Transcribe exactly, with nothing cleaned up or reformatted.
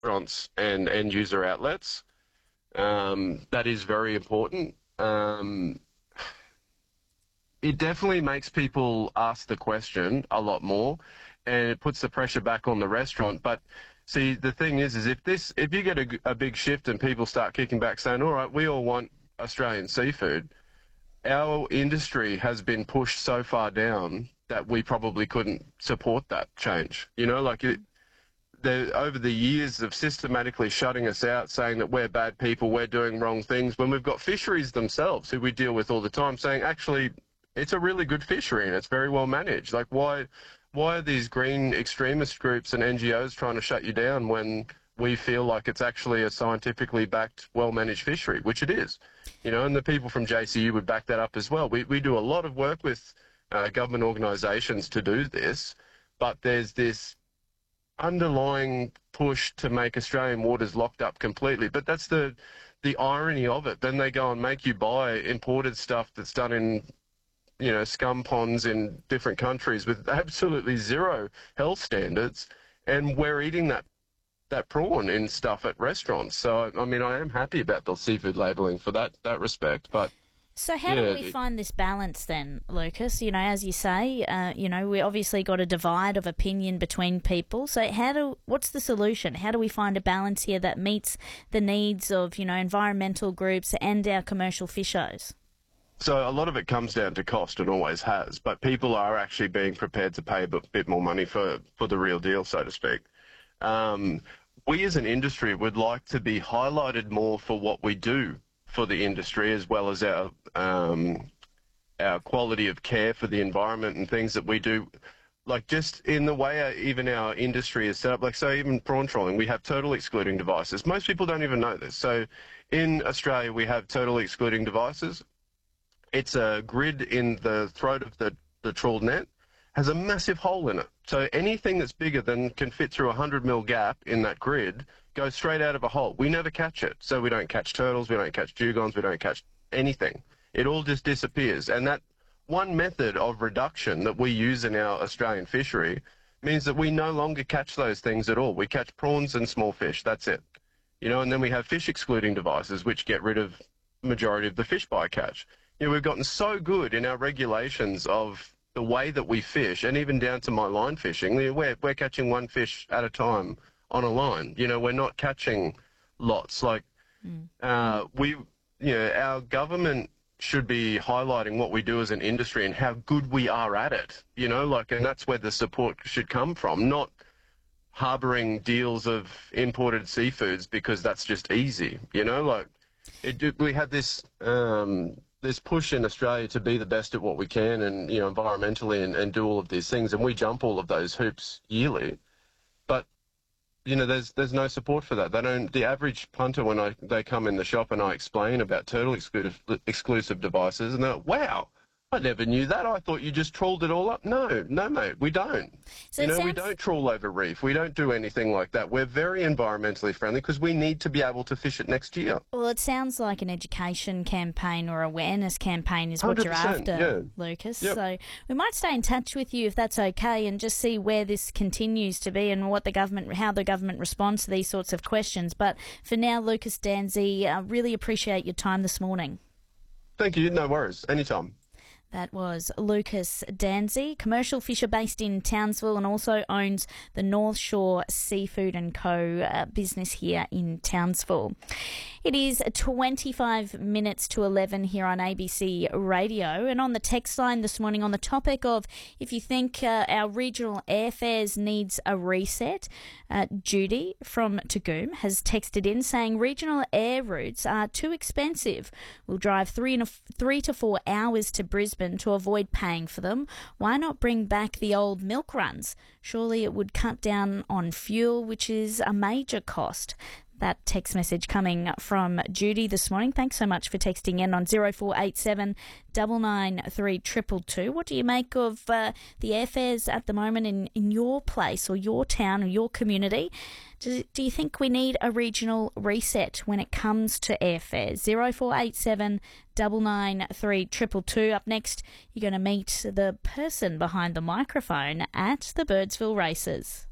restaurants and end user outlets. Um, that is very important. Um, it definitely makes people ask the question a lot more, and it puts the pressure back on the restaurant. But see, the thing is, is if this, if you get a, a big shift and people start kicking back saying, all right, we all want Australian seafood, our industry has been pushed so far down that we probably couldn't support that change. You know, like it, the, over the years of systematically shutting us out, saying that we're bad people, we're doing wrong things, when we've got fisheries themselves who we deal with all the time saying, actually, it's a really good fishery and it's very well managed. Like, why, why are these green extremist groups and N G Os trying to shut you down when we feel like it's actually a scientifically backed, well-managed fishery, which it is? You know, and the people from J C U would back that up as well. We, we do a lot of work with uh, government organisations to do this, but there's this underlying push to make Australian waters locked up completely. But that's the the irony of it. Then they go and make you buy imported stuff that's done in, you know, scum ponds in different countries with absolutely zero health standards, and we're eating that that prawn in stuff at restaurants. So, I mean, I am happy about the seafood labelling for that, that respect, but... So how yeah, do we find this balance then, Lucas? You know, as you say, uh, you know, we obviously got a divide of opinion between people. So how do, what's the solution? How do we find a balance here that meets the needs of, you know, environmental groups and our commercial fishers? So a lot of it comes down to cost and always has, but people are actually being prepared to pay a bit more money for, for the real deal, so to speak. Um, we as an industry would like to be highlighted more for what we do for the industry, as well as our um, our quality of care for the environment and things that we do. Like, just in the way our, even our industry is set up, like, so even prawn trawling, we have turtle excluding devices. Most people don't even know this. So in Australia, we have turtle excluding devices. It's a grid in the throat of the, the trawled net, has a massive hole in it. So anything that's bigger than can fit through a hundred mil gap in that grid goes straight out of a hole. We never catch it. So we don't catch turtles, we don't catch dugongs, we don't catch anything. It all just disappears. And that one method of reduction that we use in our Australian fishery means that we no longer catch those things at all. We catch prawns and small fish, that's it. You know, and then we have fish excluding devices which get rid of the majority of the fish bycatch. You know, we've gotten so good in our regulations of the way that we fish, and even down to my line fishing, we're, we're catching one fish at a time on a line. You know, we're not catching lots. Like, mm. uh, we, you know, our government should be highlighting what we do as an industry and how good we are at it, you know, like, and that's where the support should come from, not harbouring deals of imported seafoods because that's just easy, you know, like, it, we have this, um, this push in Australia to be the best at what we can and, you know, environmentally and, and do all of these things, and we jump all of those hoops yearly. But, you know, there's there's no support for that. They don't. The average punter, when I they come in the shop and I explain about turtle exclusive exclusive devices, and they're like, wow, I never knew that. I thought you just trawled it all up. No, no, mate, we don't. So you know, sounds... we don't trawl over reef. We don't do anything like that. We're very environmentally friendly because we need to be able to fish it next year. Well, it sounds like an education campaign or awareness campaign is what you're after, yeah. Lucas. Yep. So we might stay in touch with you if that's okay, and just see where this continues to be and what the government, how the government responds to these sorts of questions. But for now, Lucas Danzi, I really appreciate your time this morning. Thank you. No worries. Anytime. That was Lucas Danzi, commercial fisher based in Townsville, and also owns the North Shore Seafood and Co. Uh, business here in Townsville. It is twenty-five minutes to eleven here on A B C Radio, and on the text line this morning on the topic of if you think uh, our regional airfares needs a reset, uh, Judy from Tagoom has texted in saying regional air routes are too expensive. We'll drive three, and a, three to four hours to Brisbane to avoid paying for them. Why not bring back the old milk runs? Surely it would cut down on fuel, which is a major cost. That text message coming from Judy this morning. Thanks so much for texting in on zero four eight seven nine nine three two two two. What do you make of uh, the airfares at the moment in, in your place or your town or your community? Do, do you think we need a regional reset when it comes to airfares? zero four eight seven nine nine three two two two. Up next, you're going to meet the person behind the microphone at the Birdsville Races.